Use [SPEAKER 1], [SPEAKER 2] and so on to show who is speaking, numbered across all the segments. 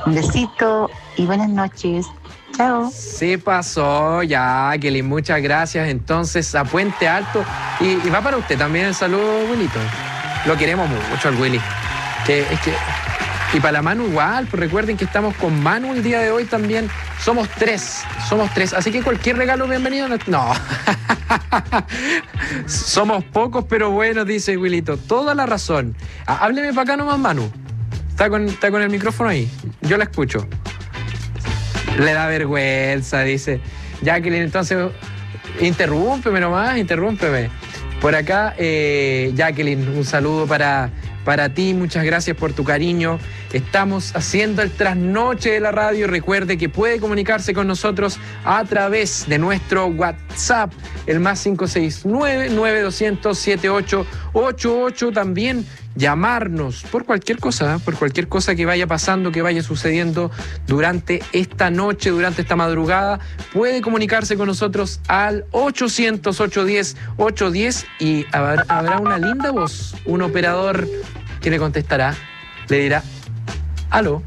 [SPEAKER 1] Un besito y buenas noches. Chao.
[SPEAKER 2] Se pasó, Jacqueline, muchas gracias. Entonces, a Puente Alto. Y va para usted también el saludo, Willito. Lo queremos mucho al Willy. Y para la Manu igual, pues recuerden que estamos con Manu el día de hoy también. Somos tres. Así que cualquier regalo, bienvenido. No. Somos pocos, pero buenos, dice Willito. Toda la razón. Hábleme para acá nomás, Manu. Está con el micrófono ahí. Yo la escucho. Le da vergüenza, dice Jacqueline. Entonces, interrúmpeme nomás. Por acá, Jacqueline, un saludo para ti. Muchas gracias por tu cariño. Estamos haciendo el trasnoche de la radio. Recuerde que puede comunicarse con nosotros a través de nuestro WhatsApp, el más 569-9200-7888. También llamarnos por cualquier cosa que vaya pasando, que vaya sucediendo durante esta noche, durante esta madrugada. Puede comunicarse con nosotros al 800-810-810 y habrá una linda voz, un operador que le contestará, le dirá: aló.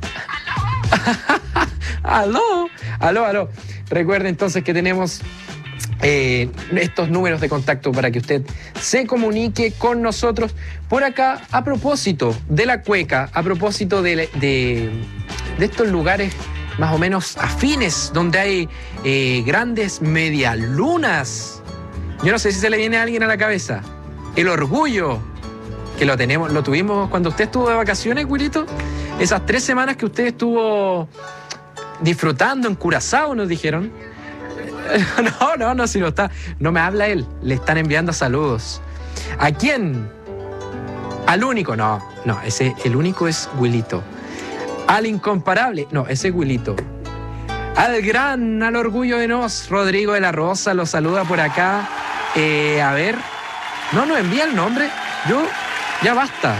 [SPEAKER 2] Aló. Recuerde entonces que tenemos estos números de contacto para que usted se comunique con nosotros. Por acá, a propósito de la cueca, a propósito de estos lugares más o menos afines, donde hay grandes medialunas. Yo no sé si se le viene a alguien a la cabeza. El Orgullo, que lo tuvimos cuando usted estuvo de vacaciones, Willito. Esas 3 semanas que usted estuvo disfrutando en Curazao, nos dijeron. No, si no está. No me habla él. Le están enviando saludos. ¿A quién? Al único. No, el único es Willito. Al incomparable. No, ese es Willito. Al orgullo de nos, Rodrigo de la Rosa, lo saluda por acá. A ver. No nos envía el nombre. Ya basta.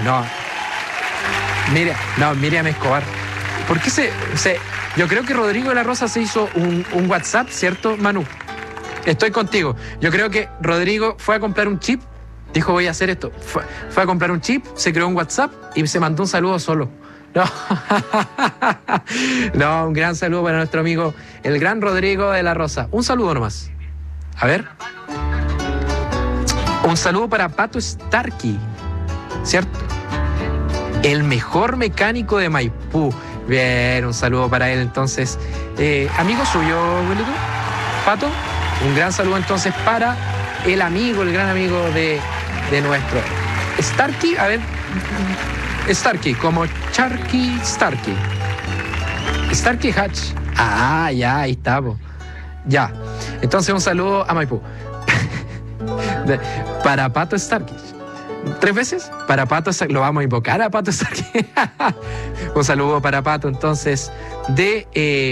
[SPEAKER 2] Miriam Escobar. ¿Por qué yo creo que Rodrigo de la Rosa se hizo un WhatsApp, ¿cierto, Manu? Estoy contigo. Yo creo que Rodrigo fue a comprar un chip, dijo: voy a hacer esto. Fue a comprar un chip, se creó un WhatsApp y se mandó un saludo solo. No, un gran saludo para nuestro amigo, el gran Rodrigo de la Rosa. Un saludo nomás. A ver. Un saludo para Pato Starkey, ¿cierto? El mejor mecánico de Maipú. Bien, un saludo para él entonces. Amigo suyo, Willito, Pato, un gran saludo entonces para el gran amigo de nuestro Starkey. A ver, Starkey, como Charky Starkey. Starkey Hatch. Ya, ahí estamos. Ya, entonces un saludo a Maipú. Para Pato Starkey. 3 veces para Pato Starkey. Lo vamos a invocar a Pato Starkey. Un saludo para Pato entonces de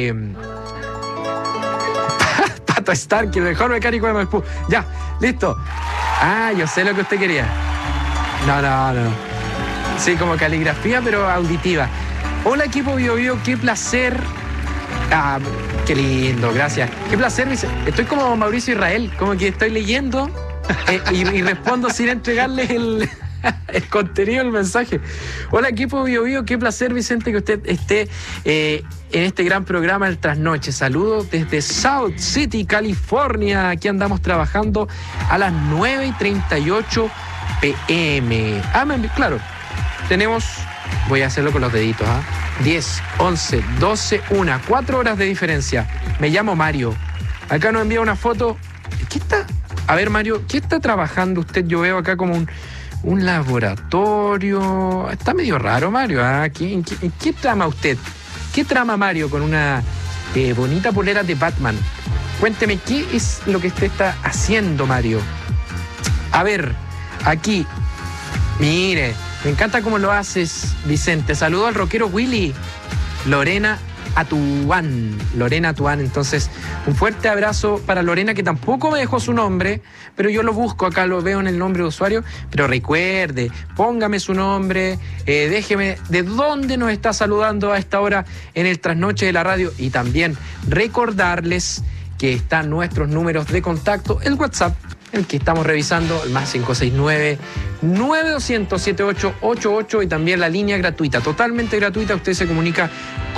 [SPEAKER 2] Pato Starkey, el mejor mecánico de Maipú. Ya, listo. Yo sé lo que usted quería. No. Sí, como caligrafía, pero auditiva. Hola, equipo Bio Bio, qué placer. Qué lindo, gracias. Qué placer. Estoy como Mauricio Israel, como que estoy leyendo y respondo sin entregarle el contenido del mensaje. Hola, equipo Bio Bio, qué placer, Vicente, que usted esté en este gran programa El Trasnoche. Saludos desde South City, California. Aquí andamos trabajando a las 9:38 p.m. Claro, tenemos, voy a hacerlo con los deditos, 10, 11, 12, 1, 4 horas de diferencia. Me llamo Mario. Acá nos envía una foto. ¿Qué está? A ver, Mario, ¿qué está trabajando usted? Yo veo acá como un laboratorio. Está medio raro, Mario. ¿En qué trama usted? ¿Qué trama, Mario, con una bonita polera de Batman? Cuénteme, ¿qué es lo que usted está haciendo, Mario? A ver, aquí. Mire, me encanta cómo lo haces, Vicente. Saludo al rockero Willy. Lorena Atuán. Entonces, un fuerte abrazo para Lorena, que tampoco me dejó su nombre, pero yo lo busco, acá lo veo en el nombre de usuario. Pero recuerde, póngame su nombre, déjeme de dónde nos está saludando a esta hora en el Trasnoche de la Radio. Y también recordarles que están nuestros números de contacto, el WhatsApp, el que estamos revisando, el más 569-9200-7888, y también la línea gratuita, totalmente gratuita. Usted se comunica